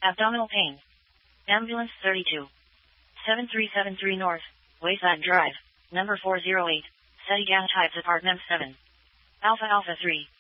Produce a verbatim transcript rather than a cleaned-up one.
Abdominal pain. Ambulance thirty-two. seven three seven three North, Wayside Drive, number four oh eight, Seti Gas Types Apartment seven. Alpha Alpha three.